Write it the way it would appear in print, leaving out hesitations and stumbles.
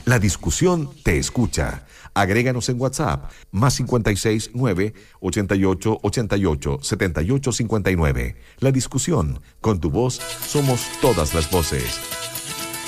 La discusión te escucha. Agréganos en WhatsApp, más 569-8888-7859. La discusión, con tu voz, somos todas las voces.